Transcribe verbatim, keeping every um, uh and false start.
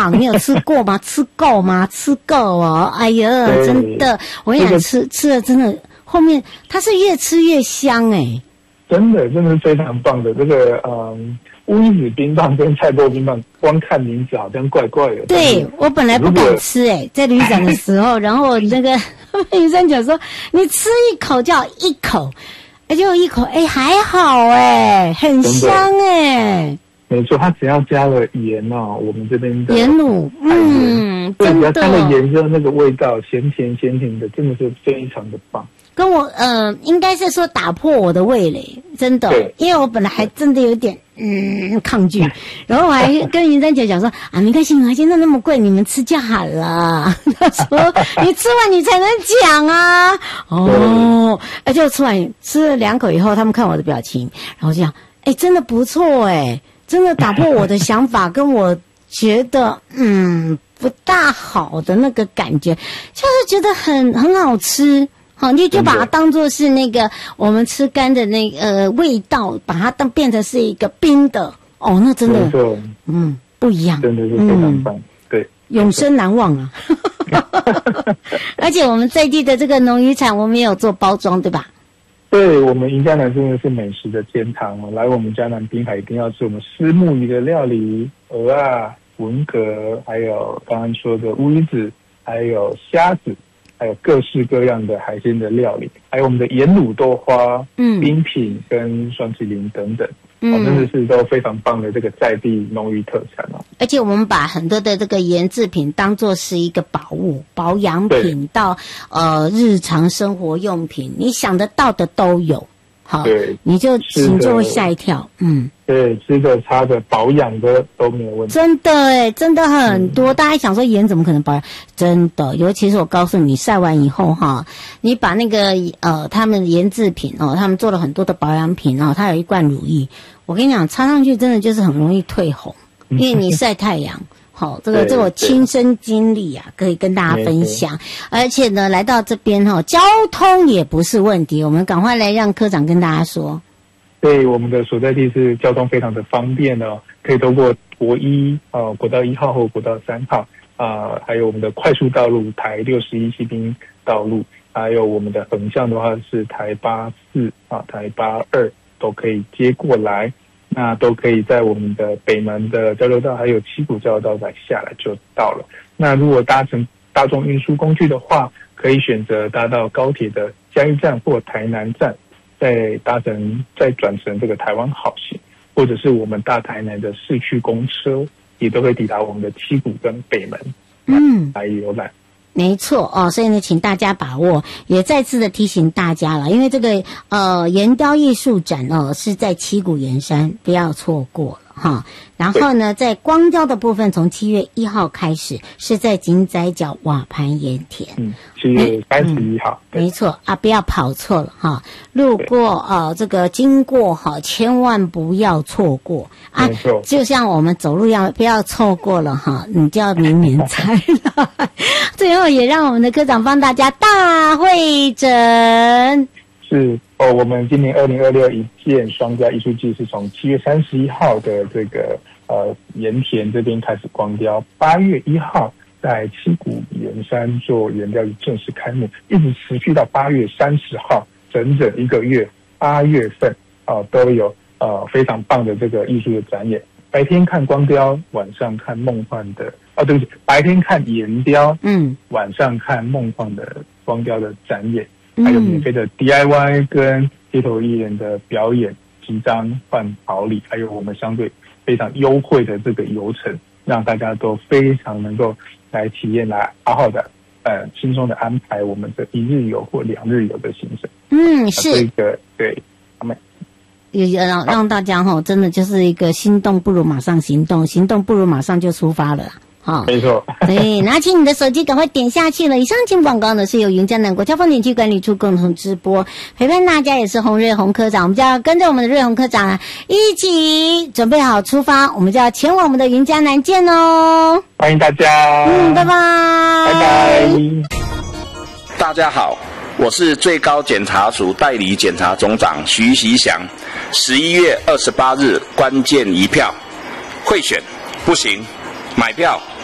好，你有吃过吗？吃够吗？吃够哦！哎呀，真的，我跟你讲，吃吃了真的，后面它是越吃越香哎、欸， 真的真的是非常棒的。这个嗯，乌鱼子冰棒跟菜脯冰棒，光看名字好像怪怪的。 对，我本来不敢吃哎、欸，在旅展的时候，然后那个云山讲说，你吃一口叫一口。哎，就一口，哎，还好哎，很香哎。 没错，它只要加了盐哦，我们这边的盐卤，嗯， 对，只要加了盐之后，那个味道咸甜咸甜的，真的是非常的棒。跟我呃，应该是说打破我的味蕾，真的，因为我本来还真的有点嗯抗拒，然后我还跟云珊姐讲说啊，没关系，现在那么贵，你们吃就好了。她说你吃完你才能讲啊。哦，而且吃完吃了两口以后，他们看我的表情，然后就讲，哎，真的不错哎，真的打破我的想法，跟我觉得嗯不大好的那个感觉，就是觉得很很好吃。好，你就把它当作是那个我们吃干的那个呃味道，把它当变成是一个冰的哦，那真的嗯不一样， 真的是非常棒，嗯、对， 永生难忘啊！而且我们在地的这个农渔产，我们也有做包装，对吧？ 对，我们云嘉南真的是美食的天堂哦，来我们嘉南滨海一定要吃我们虱目鱼的料理，鹅啊、文蛤，还有刚刚说的乌鱼子，还有虾子。还有各式各样的海鲜的料理，还有我们的盐卤豆花、嗯，冰品跟双麒麟等等，嗯，哦，真的是都非常棒的这个在地农渔特产哦。 而且我们把很多的这个盐制品当作是一个宝物、保养品到呃日常生活用品，你想得到的都有。好，对，你就你就会吓一跳，嗯， 对，吃的、擦的、保养的都没有问题。 真的哎，真的很多。嗯、大家想说盐怎么可能保养？真的，尤其是我告诉你，晒完以后哈，你把那个呃他们盐制品哦，他们做了很多的保养品哦，它有一罐乳液，我跟你讲，擦上去真的就是很容易退红，因为你晒太阳。好、哦，这个这个我亲身经历啊，可以跟大家分享。而且呢，来到这边哈、哦，交通也不是问题。我们赶快来让科长跟大家说。 对，我们的所在地是交通非常的方便哦，可以通过国一呃国道一号或国道三号啊、呃，还有我们的快速道路台六十一西滨道路，还有我们的横向的话是台八四啊、台八二都可以接过来。那都可以在我们的北门的交流道还有七股交流道再下来就到了。那如果搭乘大众运输工具的话，可以选择搭到高铁的嘉义站或台南站，再搭乘再转乘这个台湾好行，或者是我们大台南的市区公车，也都会抵达我们的七股跟北门，嗯，来游览。 没错哦，所以呢，请大家把握，也再次的提醒大家了，因为这个呃岩雕艺术展哦是在七股岩山，不要错过了哈。然后呢，在光雕的部分，从七月一号开始，是在井仔角瓦盘盐田， 嗯，七月三十一号， 嗯、没错啊，不要跑错了哈。路过呃这个经过哈，千万不要错过啊，就像我们走路要不要错过了哈，你就要明年才来。最后也让我们的科长帮大家大会诊。 是哦，我们今年二零二六一件双雕艺术季是从七月三十一号的这个呃盐田这边开始光雕，八月一号在七股岩山做岩雕正式开幕，一直持续到八月三十号，整整一个月，八月份啊、呃、都有呃非常棒的这个艺术的展演。白天看光雕，晚上看梦幻的哦，对不起，白天看岩雕，嗯，晚上看梦幻的光雕的展演。还有免费的 D I Y 跟街头艺人的表演，集章换好礼，还有我们相对非常优惠的这个游程，让大家都非常能够来体验，来好好的呃轻松的安排我们的一日游或两日游的行程。 嗯，是这个对，他们也让让大家哈，真的就是一个心动不如马上行动，行动不如马上就出发了。 好，没错。 对，拿起你的手机，赶快点下去了。以上节目广告呢是由云嘉南国家风景区管理处共同直播，陪伴大家也是洪瑞洪科长，我们就要跟着我们的瑞洪科长啊，一起准备好出发，我们就要前往我们的云嘉南见哦。 欢迎大家， 嗯，拜拜， 拜拜。 大家好，我是最高检察署代理检察总长徐习祥。十一月二十八日关键一票，贿选不行，买票